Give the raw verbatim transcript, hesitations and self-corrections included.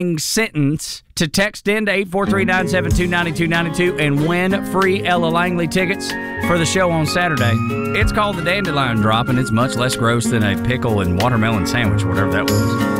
sentence to text in to eight four three, nine seven two, nine two nine two and win free Ella Langley tickets for the show on Saturday. It's called the Dandelion Drop, and it's much less gross than a pickle and watermelon sandwich, whatever that was.